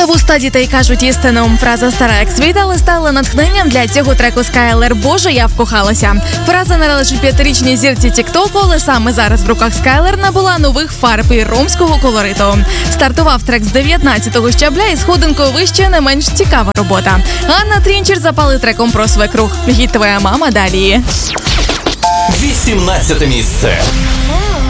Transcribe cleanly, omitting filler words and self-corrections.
Вуста дітей кажуть істину. Фраза стара як світ, але стала натхненням для цього треку Скайлер «Боже, я вкохалася». Фраза належить 5-річній зірці тік-току, але саме зараз в руках Скайлер набула нових фарб і ромського колориту. Стартував трек з 19-го щабля і сходинкою вище не менш цікава робота. Анна Трінчер запали треком про свекрух. Гід «Твоя мама» далі. 18 місце.